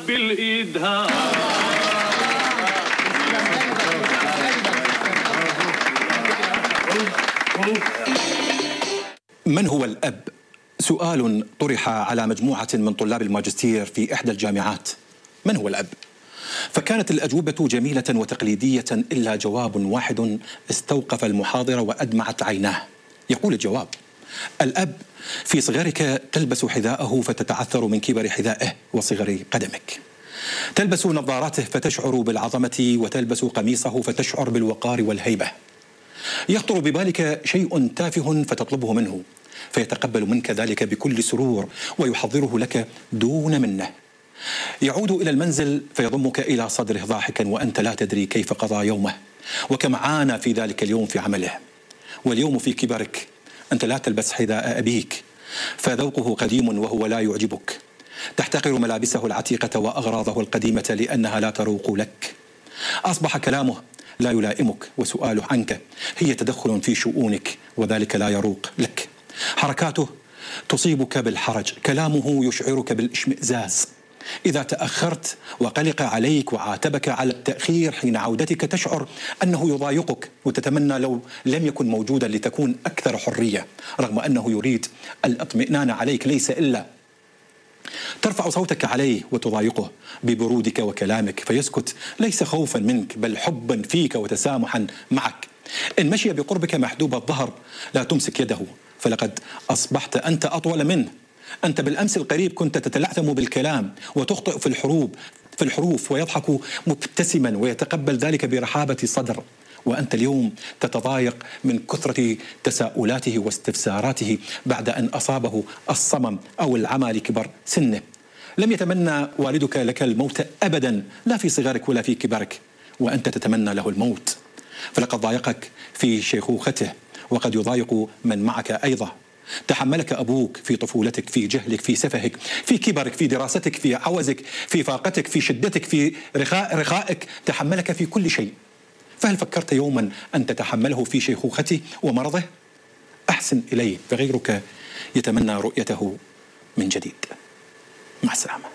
بالإدهام. من هو الأب؟ سؤال طرح على مجموعة من طلاب الماجستير في إحدى الجامعات. من هو الأب؟ فكانت الأجوبة جميلة وتقليدية إلا جواب واحد استوقف المحاضر وأدمعت عيناه. يقول الجواب: الأب في صغرك تلبس حذاءه فتتعثر من كبر حذائه وصغر قدمك، تلبس نظاراته فتشعر بالعظمة، وتلبس قميصه فتشعر بالوقار والهيبة. يخطر ببالك شيء تافه فتطلبه منه فيتقبل منك ذلك بكل سرور ويحضره لك دون منه. يعود إلى المنزل فيضمك إلى صدره ضاحكا وأنت لا تدري كيف قضى يومه وكم عانى في ذلك اليوم في عمله. واليوم في كبرك أنت لا تلبس حذاء أبيك فذوقه قديم وهو لا يعجبك، تحتقر ملابسه العتيقة وأغراضه القديمة لأنها لا تروق لك. أصبح كلامه لا يلائمك وسؤاله عنك هي تدخل في شؤونك وذلك لا يروق لك. حركاته تصيبك بالحرج، كلامه يشعرك بالاشمئزاز. إذا تأخرت وقلق عليك وعاتبك على التأخير حين عودتك تشعر أنه يضايقك وتتمنى لو لم يكن موجودا لتكون أكثر حرية، رغم أنه يريد الاطمئنان عليك ليس إلا. ترفع صوتك عليه وتضايقه ببرودك وكلامك فيسكت، ليس خوفا منك بل حبا فيك وتسامحا معك. إن مشي بقربك محدوب الظهر لا تمسك يده فلقد أصبحت أنت أطول منه. أنت بالأمس القريب كنت تتلعثم بالكلام وتخطئ في الحروف ويضحك مبتسما ويتقبل ذلك برحابة صدر، وأنت اليوم تتضايق من كثرة تساؤلاته واستفساراته بعد أن أصابه الصمم أو العمى لكبر سنه. لم يتمنى والدك لك الموت أبدا، لا في صغرك ولا في كبرك، وأنت تتمنى له الموت. فلقد ضايقك في شيخوخته وقد يضايق من معك أيضا. تحملك أبوك في طفولتك، في جهلك، في سفهك، في كبرك، في دراستك، في عوزك، في فاقتك، في شدتك، في رخائك، تحملك في كل شيء. فهل فكرت يوما أن تتحمله في شيخوخته ومرضه؟ أحسن إليه فغيرك يتمنى رؤيته من جديد. مع السلامة.